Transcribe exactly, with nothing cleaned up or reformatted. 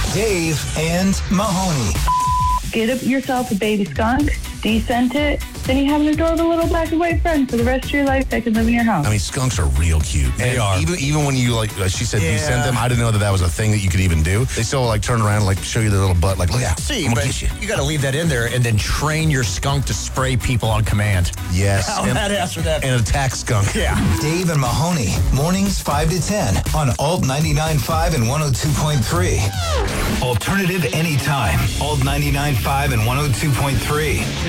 Dave and Mahoney. Get yourself a baby skunk, descent it, then you have an adorable little black and white friend for the rest of your life that can live in your house. I mean, skunks are real cute. They and are. Even even when you, like, she said, Yeah. descend them, I didn't know that that was a thing that you could even do. They still, like, turn around and, like, show you their little butt, like, look out. See, I'm gonna but kiss you. you got to leave that in there and then train your skunk to spray people on command. Yes. How and, badass would that be? and attack skunk. Yeah. Dave and Mahoney, mornings five to ten on Alt ninety-nine point five and one oh two point three. Alternative anytime. Alt ninety-nine point five and one oh two point three.